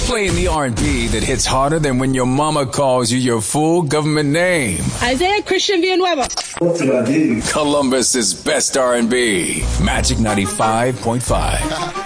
Playing the R&B that hits harder than when your mama calls you your full government name. Isaiah Christian Villanueva. What did I do? Columbus's best R&B. Magic 95.5.